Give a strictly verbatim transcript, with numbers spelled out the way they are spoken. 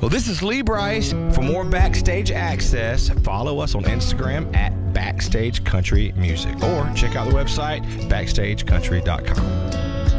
Well, this is Lee Bryce. For more backstage access, follow us on Instagram at Backstage Country Music or check out the website backstage country dot com.